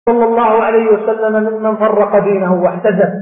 صلى الله عليه وسلم ممن فرق دينه واحتزب.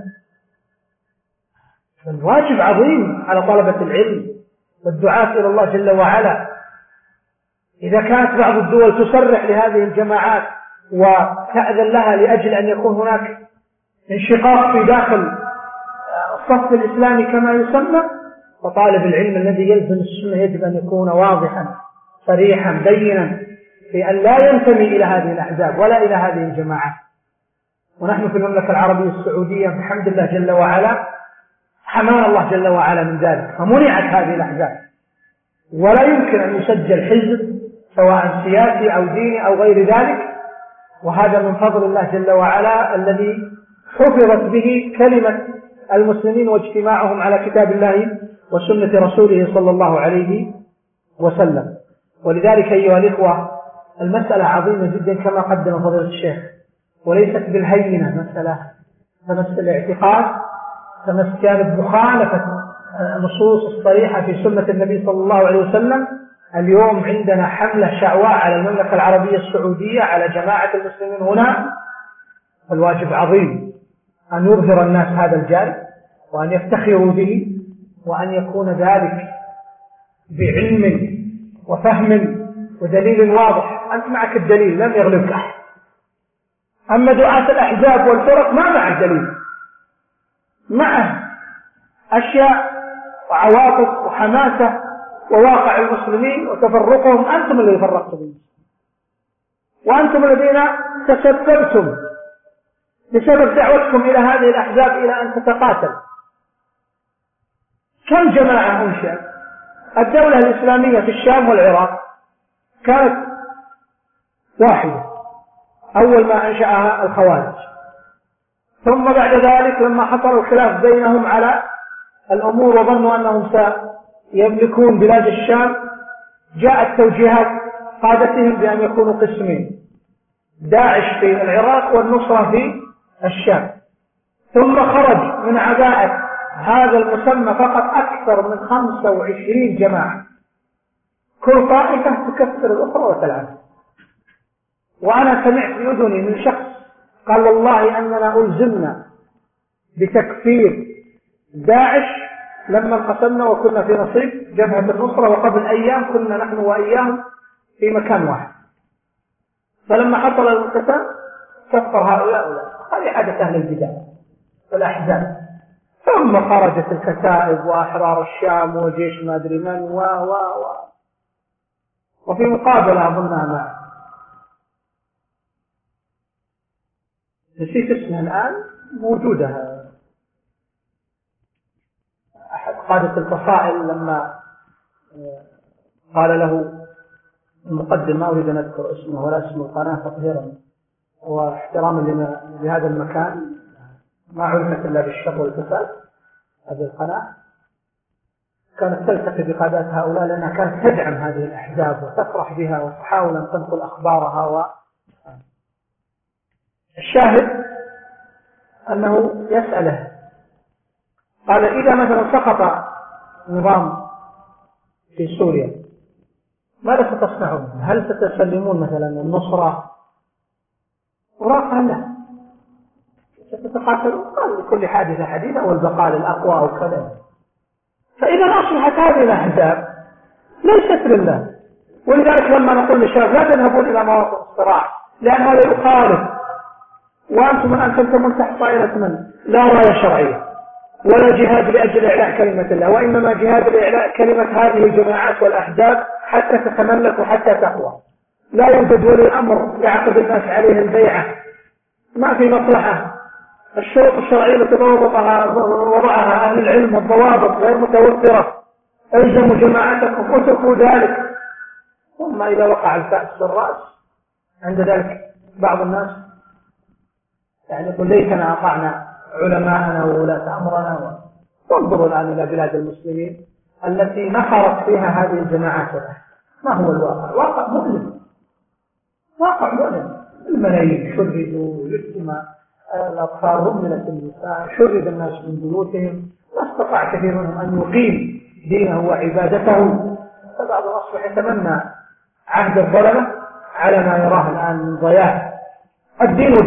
الواجب عظيم على طلبة العلم والدعاة إلى الله جل وعلا. إذا كانت بعض الدول تصرح لهذه الجماعات وتأذن لها لأجل أن يكون هناك انشقاق في داخل الصف الإسلامي كما يسمى، فطالب العلم الذي يلزم السنة يجب أن يكون واضحا صريحا بينا في أن لا ينتمي إلى هذه الأحزاب ولا إلى هذه الجماعات. ونحن في المملكة العربية السعودية بحمد الله جل وعلا حمانا الله جل وعلا من ذلك، فمنعت هذه الأحزاب، ولا يمكن أن يسجل حزب سواء سياسي أو ديني أو غير ذلك، وهذا من فضل الله جل وعلا الذي حفظت به كلمة المسلمين واجتماعهم على كتاب الله وسنة رسوله صلى الله عليه وسلم. ولذلك أيها الإخوة المسألة عظيمة جدا كما قدم فضيلة الشيخ، وليست بالهينة، مسألة تمس الاعتقاد، تمس جانب مخالفة النصوص الصريحة في سنة النبي صلى الله عليه وسلم. اليوم عندنا حملة شعواء على المملكة العربية السعودية على جماعة المسلمين هنا، الواجب عظيم أن يظهر الناس هذا الجانب وأن يفتخروا به، وأن يكون ذلك بعلم وفهم ودليل واضح. أنت معك الدليل لم يغلبك أحد، أما دعاة الأحزاب والفرق ما مع الدليل، معه أشياء وعواطف وحماسة وواقع المسلمين وتفرقهم. أنتم الذين فرقتم المسلمين، وأنتم الذين تسببتم بسبب دعوتكم إلى هذه الأحزاب إلى أن تتقاتل. كم جماعة أنشأت؟ الدولة الإسلامية في الشام والعراق كانت واحدة أول ما أنشأها الخوارج، ثم بعد ذلك لما حصل الخلاف بينهم على الأمور وظنوا أنهم سيملكون بلاد الشام، جاءت توجيهات قادتهم بأن يكونوا قسمين، داعش في العراق والنصرة في الشام. ثم خرج من عباءة هذا المسمى فقط أكثر من 25 جماعة، كل طائفة تكفر الأخرى وتلعب. وأنا سمعت بأذني من شخص قال والله أننا ألزمنا بتكفير داعش لما انقسمنا وكنا في نصيب جبهة النصرة، وقبل أيام كنا نحن وإياهم في مكان واحد، فلما حصل الانقسام كفر هؤلاء هذه عادة أهل البدع والأحزاب. ثم خرجت الكتائب وأحرار الشام وجيش ما أدري من وفي مقابلة أظنها مع نسيت اسمها الآن، موجودة، أحد قادة الفصائل لما قال له المقدم، ما أريد أن أذكر اسمه ولا اسم القناة تطهيرا واحتراما لهذا المكان، ما عرفت إلا بالشر والفساد، هذه القناة كانت تلتقي بقادات هؤلاء لأنها كانت تدعم هذه الأحزاب وتفرح بها وتحاول أن تنقل أخبارها. الشاهد أنه يسأله قال إذا مثلا سقط نظام في سوريا ماذا ستصنعون؟ هل ستسلمون مثلا النصرة؟ وقال لا، ستتقاتلون. قال لكل حادثة حديثة والبقاء للأقوى أو كذا. فإذا أصبحت هذه الأحزاب ليست لله. ولذلك لما نقول للشباب لا تذهبون إلى مواطن الصراع لأن هذا يخالف، وأنتم الآن تنتمون تحت طائرة من لا راية شرعية ولا جهاد لأجل إعلاء كلمة الله، وإنما جهاد لإعلاء كلمة هذه الجماعات والأحزاب حتى تتملك وحتى تقوى. لا يوجد ولي أمر يعقد الناس عليه البيعة، ما في مصلحة. الشروط الشرعية التي وضعها أهل العلم والضوابط غير متوفرة، ألزموا جماعتكم واتركوا ذلك. ثم إذا وقع الفأس في الرأس عند ذلك بعض الناس يعني يقول ليتنا أطعنا علماءنا وولاة أمرنا. وانظروا الآن إلى بلاد المسلمين التي نخرت فيها هذه الجماعات. ما هو الواقع؟ واقع مؤلم، واقع مؤلم. الملايين شردوا الاجتماع، الأطفال رملت النساء، شرد الناس من بيوتهم، ما استطاع كثير منهم أن يقيم دينه وعبادته. فبعض الأصبح يتمنى عهد الظلمة على ما يراه الآن من ضياع الدين